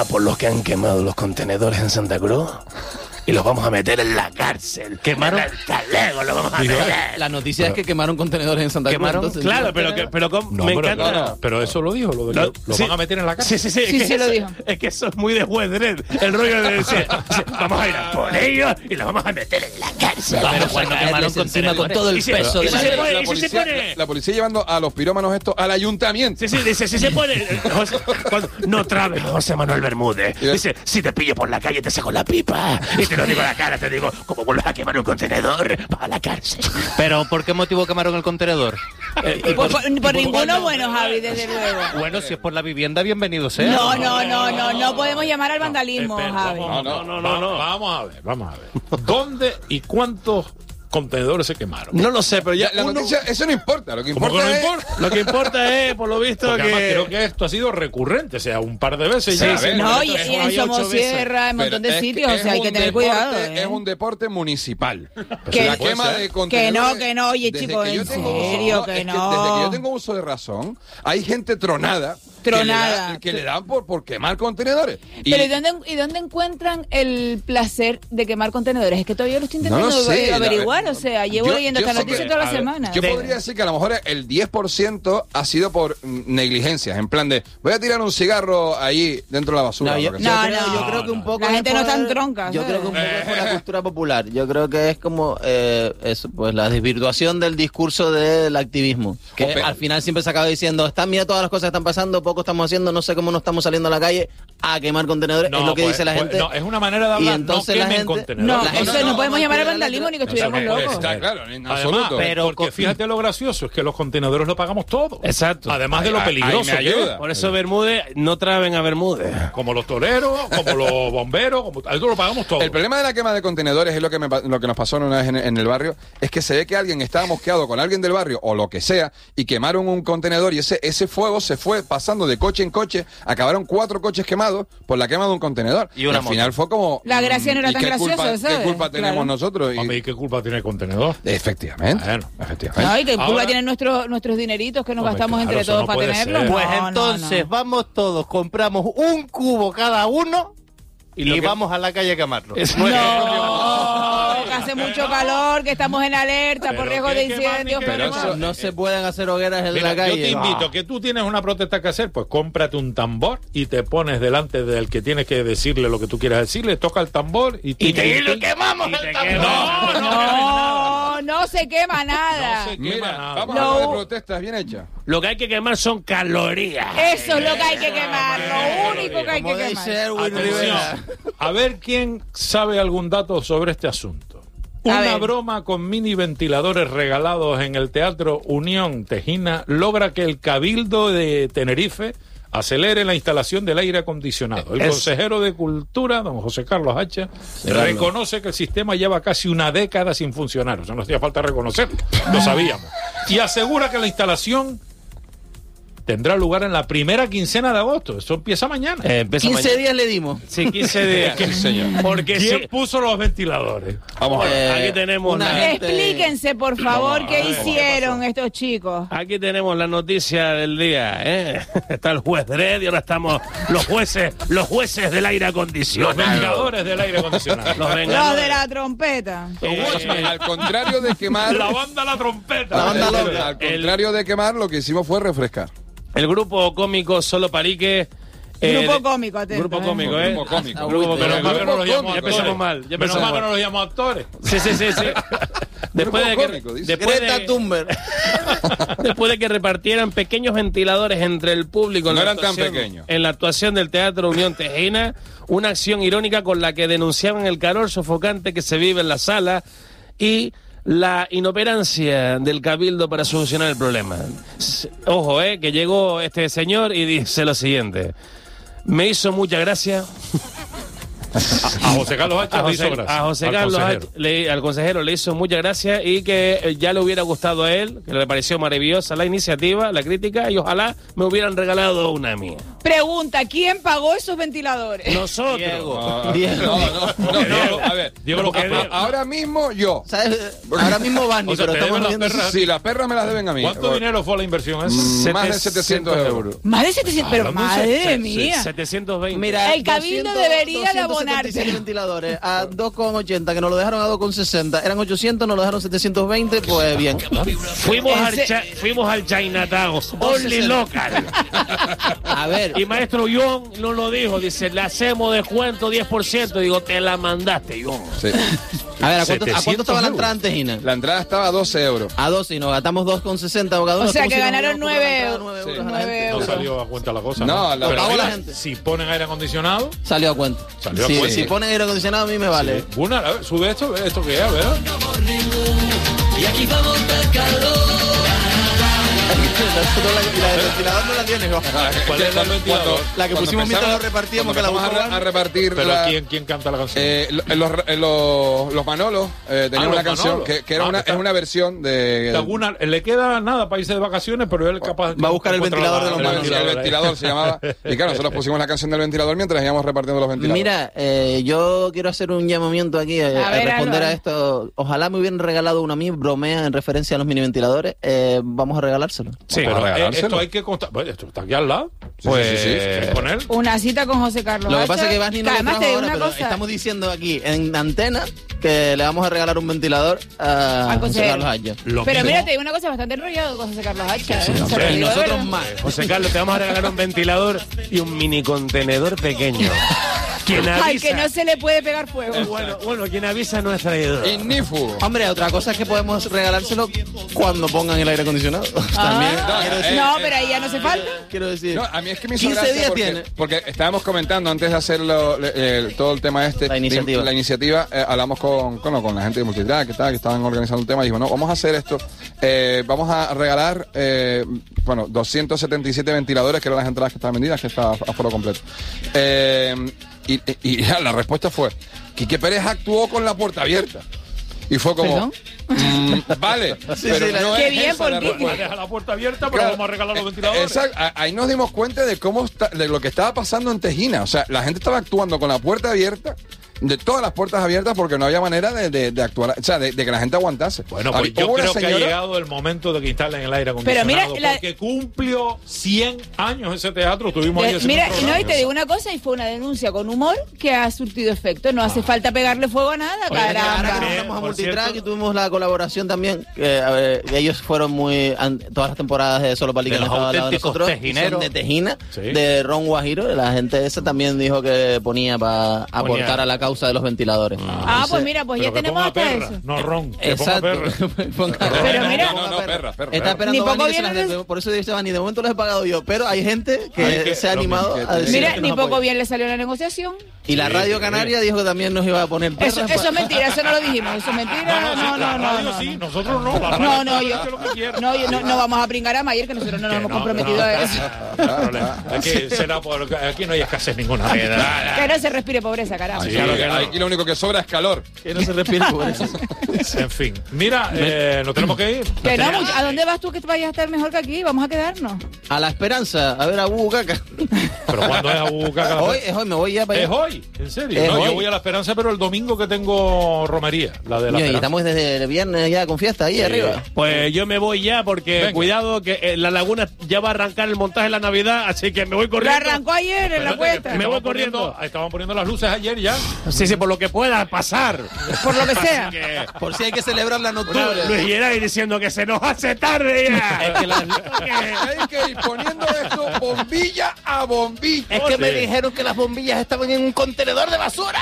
a por los que han quemado los contenedores en Santa Cruz y los vamos a meter en la cárcel. Quemaron el talego, lo vamos a meter. La noticia es que quemaron contenedores en Santa Cruz. Entonces, claro, pero me encanta. No, pero eso lo dijo, lo van a meter en la cárcel. Sí, lo dijo. Es que eso es muy de juez Dredd. El rollo de decir, vamos a ir a por ellos y los vamos a meter en la cárcel. Pero cuando quemaron encima con todo el peso de la policía llevando a los pirómanos estos al ayuntamiento. Sí, dice, si se pone... no trabes, José Manuel Bermúdez. Dice, si te pillo por la calle te saco la pipa. Y te lo digo a la cara, te digo, como vuelves a quemar un contenedor, vas a la cárcel. ¿Pero por qué motivo quemaron el contenedor? Por ninguno bueno, Javi, desde luego. Bueno, si es por la vivienda, bienvenido sea. No podemos llamar al vandalismo, Javi. No. Vamos a ver. ¿Dónde y cuántos contenedores se quemaron? No lo sé, pero ya La noticia, eso no importa. Lo que importa es... Lo que importa es, por lo visto, Porque además que... creo que esto ha sido recurrente, o sea, un par de veces ya. No, y en Somosierra, en un montón de sitios, o sea, hay que tener cuidado. Es un deporte municipal. Que- La quema de contenedores... Que no, oye, desde chicos, que yo en tengo uso- serio, es que no. Desde que yo tengo uso de razón, hay gente tronada que le dan por quemar contenedores. Pero ¿y dónde encuentran el placer de quemar contenedores? Es que todavía lo estoy intentando No lo sé, averiguar, o sea, llevo leyendo esta sé noticia que- toda la a ver, semana. Yo podría decir que a lo mejor el 10% ha sido por negligencias, en plan de, voy a tirar un cigarro ahí dentro de la basura. yo creo que un poco La gente es no por- es tan tronca, Yo ¿sabes? creo que un poco es por la cultura popular. Yo creo que es como eso, pues la desvirtuación del discurso del activismo. Que al final siempre se acaba diciendo, mira todas las cosas que están pasando, poco estamos haciendo, no sé cómo no estamos saliendo a la calle a quemar contenedores, es lo que dice la gente. No, es una manera de hablar, y entonces no la quemen gente, contenedores. No podemos llamar al vandalismo ni que estuviéramos locos. Está claro, en Además, absoluto. porque fíjate lo gracioso, es que los contenedores lo pagamos todos. Exacto. Además de lo peligroso ahí me que ayuda. es. Por eso Bermúdez, no traben a Bermúdez. Como los toreros, como los bomberos, eso lo pagamos todos. El problema de la quema de contenedores es lo que nos pasó una vez en el barrio, es que se ve que alguien estaba mosqueado con alguien del barrio o lo que sea y quemaron un contenedor y ese fuego se fue pasando de coche en coche, acabaron 4 coches quemados por la quema de un contenedor. Y una al final fue como... La gracia no era ¿y tan qué graciosa, culpa, ¿sabes? ¿Qué culpa tenemos Claro. nosotros? Hombre, ¿y qué culpa tiene el contenedor? Efectivamente. Bueno. efectivamente. No, y que culpa Ahora- tienen nuestros dineritos que nos Hombre, gastamos claro, entre eso todos no para puede tenerlos. ser. Pues No, entonces no. vamos todos, compramos un cubo cada uno y vamos a la calle a quemarlo. No, que hace mucho calor, que estamos en alerta por Pero riesgo qué de quemar, incendios. ni qué Pero quemar. eso- no se pueden hacer hogueras en Mira, la calle. yo te invito, que tú tienes una protesta que hacer, pues cómprate un tambor y te pones delante del que tienes que decirle lo que tú quieras decirle, toca el tambor y lo quemamos el tambor. No se quema nada. No se quema Mira, nada. vamos a hablar de protestas bien hechas. Lo que hay que quemar son calorías. Eso es lo que hay que quemar, lo único que hay que Como dice quemar. Erwin Rivera. Atención, a ver quién sabe algún dato sobre este asunto. A Una ver. broma con mini ventiladores regalados en el Teatro Unión Tejina logra que el Cabildo de Tenerife acelere la instalación del aire acondicionado. El consejero de Cultura, don José Carlos Hacha, reconoce que el sistema lleva casi una década sin funcionar. O sea, no hacía falta reconocerlo, lo sabíamos. Y asegura que la instalación tendrá lugar en la primera quincena de agosto. Eso empieza mañana. Empieza 15 mañana. días le dimos. Sí, 15 días. Sí, señor. Porque ¿Quién sí, puso los ventiladores? Vamos a ver. aquí tenemos una la, gente- Explíquense, por favor, qué hicieron estos chicos. aquí tenemos la noticia del día, ¿eh? Está el juez Dredd y ahora estamos los jueces del aire Los acondicionado. vengadores del aire acondicionado. Los Los vengadores. de la trompeta. Al contrario de quemar... La banda La Trompeta. La banda loca. Al contrario de quemar, lo que hicimos fue refrescar. El grupo cómico Solo Parique. Grupo cómico, atento. Grupo cómico, ¿eh? Grupo cómico. Grupo Menos cómico. mal que no los llamo cómico. Ya empezamos actores. mal. Ya Menos empezamos mal que mal. no los llamo actores. Sí. Después de Grupo que, cómico, dice. Greta Thunberg. después de que repartieran pequeños ventiladores entre el público en No la eran tan actuación- pequeños. en la actuación del Teatro Unión Tejina, una acción irónica con la que denunciaban el calor sofocante que se vive en la sala y la inoperancia del Cabildo para solucionar el problema. Ojo, que llegó este señor y dice lo siguiente: me hizo mucha gracia A José Carlos Hacha le hizo gracia. A José Carlos Hacha, al consejero le hizo mucha gracia y que ya le hubiera gustado a él, que le pareció maravillosa la iniciativa, la crítica, y ojalá me hubieran regalado una mía. Pregunta, ¿quién pagó esos ventiladores? Nosotros. Diego. No, a ver. Diego, lo que Ahora mismo yo. ¿Sabes? Ahora mismo Barney, O sea, pero te estamos deben las viendo... perras. Sí, las perras me las deben a mí. ¿Cuánto dinero fue la inversión esa? Más de 700 euros. Más de 700, pero Hablamos madre de- mía. 720. Mira, El Cabildo debería de abonarte. 276 ventiladores a 2,80, que nos lo dejaron a 2,60. Eran 800, nos lo dejaron 720, pues bien. Fuimos al Chinatown, only local. A ver, Y maestro John nos lo dijo, dice, le hacemos descuento 10%. Digo, te la mandaste, John. Sí. a ver, ¿a cuánto 700 estaba la euros. entrada antes, Gina? La entrada estaba a 12 euros. A 2 y nos gastamos 2,60 cada uno. O sea, Estamos que si nos ganaron vamos a 9 comprar euros. la Sí. gente. 9 No euros. salió a cuenta la cosa. No, la Pero pagó la mira, gente. si ponen aire acondicionado, Salió a cuenta. Salió a Sí, cuenta. Si ponen aire acondicionado a mí me vale. una, a ver, sube esto que es, a ver. Nosotros la del ventilador no la tiene, ¿no? ¿Cuál es la del ventilador? La que pusimos mientras lo repartíamos, que la vamos buscó a repartir Pero la, ¿quién canta la canción? los Manolos tenían los una canción Manolos. que era una, está. es una versión de le queda nada para irse de vacaciones, pero él capaz Va a buscar el ventilador de los el Manolos. ventilador se llamaba. Y claro, nosotros pusimos la canción del ventilador mientras íbamos repartiendo los ventiladores. Mira, yo quiero hacer un llamamiento aquí a ver, responder Álvaro. a esto. Ojalá me hubieran regalado uno a mí, bromea en referencia a los mini ventiladores. Vamos a regalárselo. Sí, Pero regalárselo. esto hay que contar. Bueno, esto está aquí al lado. Pues- sí, sí. ¿Quieres poner? Una cita con José Carlos Lo que Hacha, pasa es que Barney no lo además trajo te digo ahora, una pero cosa. estamos diciendo aquí en antena que le vamos a regalar un ventilador a Al José consejero. Carlos Hacha. Lo Pero mismo. mira, te digo una cosa, bastante enrollado con José Carlos Hacha. Se lo hombre, digo Y de nosotros verdad. más. José Carlos, te vamos a regalar un ventilador y un mini contenedor pequeño. Quien Al avisa, que no se le puede pegar fuego. bueno, quien avisa no es traidor. Ignífugo. Hombre, otra cosa es que podemos regalárselo cuando pongan el aire acondicionado. También. Quiero decir, No, pero ahí ya no hace falta. quiero decir. No, a mí es que me hizo 15 gracia días porque, tiene. porque estábamos comentando antes de hacerlo todo el tema este. La iniciativa. La iniciativa, hablamos con la gente de Multitrack que estaban organizando un tema y dijo, no, vamos a hacer esto. Vamos a regalar, 277 ventiladores, que eran las entradas que estaban vendidas, que está a foro completo. Y ya, la respuesta fue, Quique Pérez actuó con la puerta abierta. Y fue como, vale, Sí, pero sí, no Qué es bien esa por la Quique. respuesta. Deja la puerta abierta, pero Claro, vamos a regalar los ventiladores. Exacto. Ahí nos dimos cuenta de de lo que estaba pasando en Tejina. O sea, la gente estaba actuando con la puerta abierta, de todas las puertas abiertas, porque no había manera de actuar, o sea, de que la gente aguantase. Bueno, pues Hubo yo una creo que ha señora- llegado el momento de que instalen el aire acondicionado. Pero mira, porque cumplió 100 años ese teatro. Estuvimos ahí haciendo Mira, un y no, programa. y te digo una cosa, y fue una denuncia con humor que ha surtido efecto. No hace falta pegarle fuego a nada, Ahora que caramba. nos vamos a Por Multitrack cierto- y tuvimos la colaboración también, que ellos fueron todas las temporadas de Solo Palica De los han estado al lado de auténticos nosotros, y tejineros. son de Tejina, Sí. de Ron Guajiro. La gente esa también dijo que ponía para aportar a la causa de los ventiladores. Ah, pues mira, pues Pero ya que tenemos ponga hasta perra, eso. no ron. Que Exacto. ponga perra. Pero mira- No, perra. Está esperando Ni poco Bani que se bien las les- por eso dice Bani, de momento los he pagado yo, pero hay gente que Hay que- se ha lo animado mismo. a decir Mira, que ni nos poco apoya. bien le salió la negociación. Y la Radio Canaria dijo que también nos iba a poner perras. Eso es mentira, eso no lo dijimos. Eso es mentira. No, la no, radio no. sí, nosotros no. La radio No, no, hace yo, lo que quiera. no vamos a pringar a Mayer, que nosotros no nos hemos comprometido a eso. Aquí será aquí no hay escasez ninguna. Que no se respire pobreza, caramba. Sí, Claro que claro. aquí lo único que sobra es calor. Que no se respire por eso. En fin. Mira, nos tenemos que ir. Que no, ¿a dónde vas tú que vayas a estar mejor que aquí? Vamos a quedarnos. A la Esperanza, a ver a Bucaca. Pero cuando es a Bucaca. Hoy, es hoy, me voy ya para Es allá. hoy, en serio. Es No, hoy. yo voy a La Esperanza, pero el domingo que tengo romería, la de La Y Esperanza. estamos desde el viernes ya con fiesta ahí arriba. Pues yo me voy ya porque Venga. cuidado que la laguna ya va a arrancar el montaje de la Navidad, así que me voy Lo corriendo. arrancó ayer en la Espérate, puerta. Me voy estaban corriendo. Estaban poniendo las luces ayer ya. Sí, por lo que pueda pasar. Por lo que sea. Que- Por si hay que celebrar la Una- nocturna. Luis Geray diciendo que se nos hace tarde ya. Es que, Hay que ir poniendo esto bombilla a bombilla. es que me dijeron que las bombillas estaban en un contenedor de basura.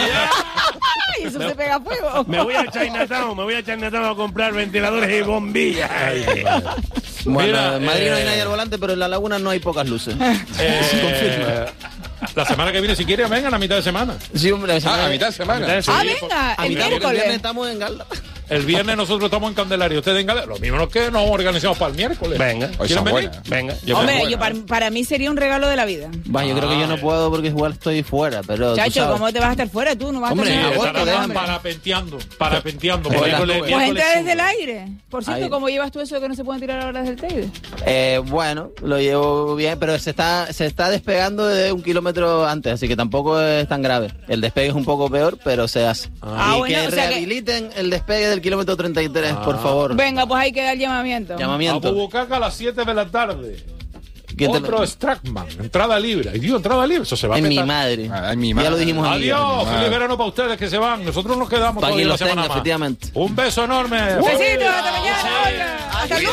Y eso se pega a fuego. Me voy a Chinatown a comprar ventiladores y bombillas. Bueno, Mira, en Madrid no hay nadie al volante, pero en la laguna no hay pocas luces. Se confirma. La semana que viene, si quieren, vengan a mitad de semana. Sí, hombre, A mitad de semana. Ah, venga, a el mitad, porque el viernes miércoles. estamos en Galda. El viernes nosotros estamos en Candelaria, ustedes en Candelaria. Lo mismo que nos organizamos para el miércoles. Venga. ¿Quieren venir? Venga. Hombre, para mí sería un regalo de la vida. Va, yo creo que yo no puedo porque igual estoy fuera, pero Chacho, ¿cómo te vas a estar fuera tú? No vas Hombre, a estar agosto, fuera. déjame. Parapenteando. Pues Pues entra desde el aire. Por cierto, Ahí. ¿cómo llevas tú eso de que no se pueden tirar ahora desde el Teide? Bueno, lo llevo bien, pero se está despegando de 1 kilómetro antes, así que tampoco es tan grave. El despegue es un poco peor, pero se hace. Y bueno, que o sea que- rehabiliten el despegue del kilómetro 33, por favor. Venga, pues ahí queda el llamamiento. A Llamamiento. Bubucaca a las 7 de la tarde. ¿Quién te- Otro Strackman, entrada libre. Ay, Dios, entrada libre, eso se va a En mi petar. madre. Ay, mi Ya madre. lo dijimos aquí. Adiós, feliz verano para ustedes que se van. Nosotros nos quedamos Para todavía quien la los semana tenga, más. efectivamente. Un beso enorme. Besitos, hasta mañana. Oiga. Hasta el lunes.